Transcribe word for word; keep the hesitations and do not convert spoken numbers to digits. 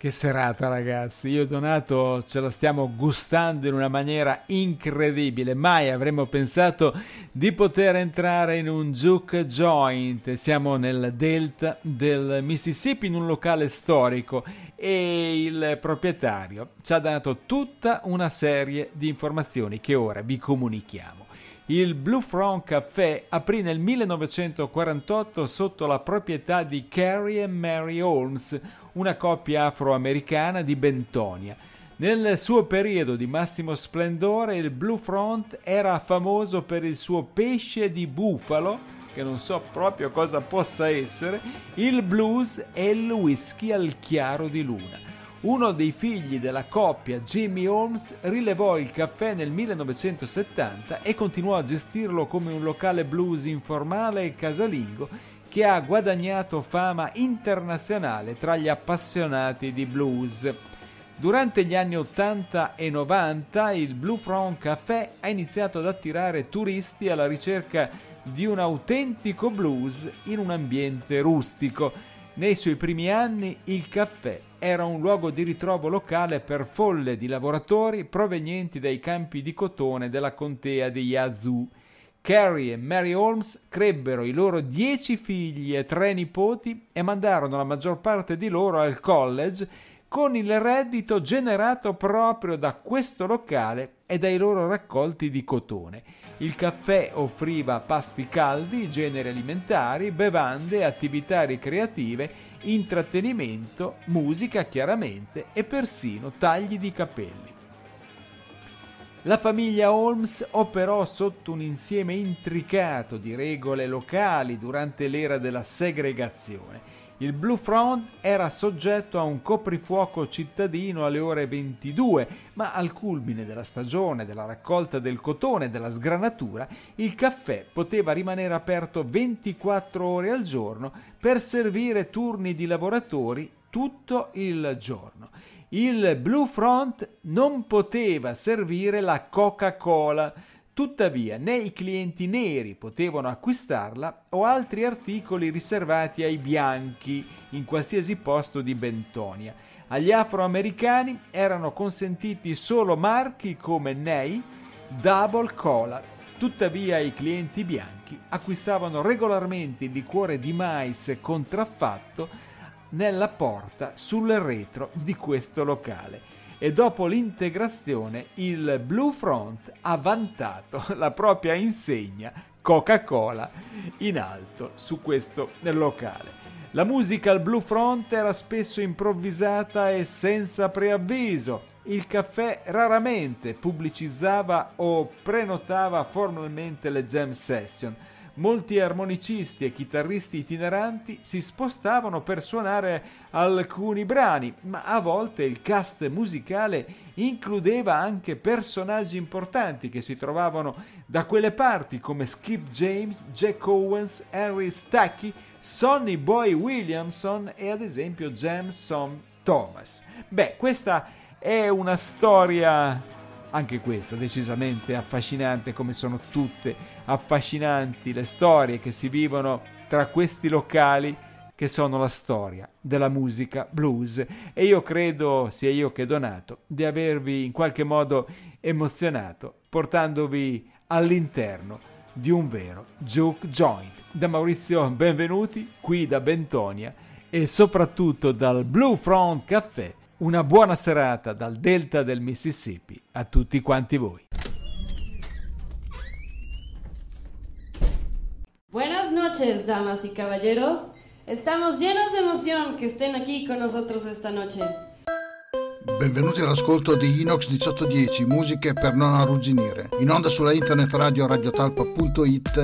Che serata, ragazzi, io e Donato ce la stiamo gustando in una maniera incredibile. Mai avremmo pensato di poter entrare in un juke joint. Siamo nel delta del Mississippi in un locale storico e il proprietario ci ha dato tutta una serie di informazioni che ora vi comunichiamo. Il Blue Front Café aprì nel millenovecentoquarantotto sotto la proprietà di Carrie e Mary Holmes, una coppia afroamericana di Bentonia. Nel suo periodo di massimo splendore il Blue Front era famoso per il suo pesce di bufalo, che non so proprio cosa possa essere, il blues e il whisky al chiaro di luna. Uno dei figli della coppia, Jimmy Holmes, rilevò il caffè nel millenovecentosettanta e continuò a gestirlo come un locale blues informale e casalingo che ha guadagnato fama internazionale tra gli appassionati di blues. Durante gli anni ottanta e novanta il Blue Front Café ha iniziato ad attirare turisti alla ricerca di un autentico blues in un ambiente rustico. Nei suoi primi anni il caffè era un luogo di ritrovo locale per folle di lavoratori provenienti dai campi di cotone della contea di Yazoo. Carrie e Mary Holmes crebbero i loro dieci figli e tre nipoti e mandarono la maggior parte di loro al college con il reddito generato proprio da questo locale e dai loro raccolti di cotone. Il caffè offriva pasti caldi, generi alimentari, bevande, attività ricreative, intrattenimento, musica chiaramente e persino tagli di capelli. La famiglia Holmes operò sotto un insieme intricato di regole locali durante l'era della segregazione. Il Blue Front era soggetto a un coprifuoco cittadino alle ore ventidue, ma al culmine della stagione della raccolta del cotone e della sgranatura, il caffè poteva rimanere aperto ventiquattro ore al giorno per servire turni di lavoratori tutto il giorno. Il Blue Front non poteva servire la Coca-Cola, tuttavia né i clienti neri potevano acquistarla o altri articoli riservati ai bianchi in qualsiasi posto di Bentonia. Agli afroamericani erano consentiti solo marchi come Ney, Double Cola. Tuttavia i clienti bianchi acquistavano regolarmente il liquore di mais contraffatto nella porta sul retro di questo locale. E dopo l'integrazione il Blue Front ha vantato la propria insegna Coca-Cola in alto su questo locale. La musica al Blue Front era spesso improvvisata e senza preavviso. Il caffè raramente pubblicizzava o prenotava formalmente le jam session. Molti armonicisti e chitarristi itineranti si spostavano per suonare alcuni brani, ma a volte il cast musicale includeva anche personaggi importanti che si trovavano da quelle parti come Skip James, Jack Owens, Henry Stackey, Sonny Boy Williamson e ad esempio Jameson Thomas. Beh, questa è una storia, anche questa decisamente affascinante, come sono tutte affascinanti le storie che si vivono tra questi locali che sono la storia della musica blues. E io credo, sia io che Donato, di avervi in qualche modo emozionato portandovi all'interno di un vero juke joint. Da Maurizio benvenuti qui da Bentonia e soprattutto dal Blue Front Café. Una buona serata dal delta del Mississippi a tutti quanti voi. Buenas noches, damas y caballeros. Estamos llenos de emoción que estén aquí con nosotros esta noche. Benvenuti all'ascolto di Inox diciotto dieci, musiche per non arrugginire. In onda sulla internet radio radiotalpa punto it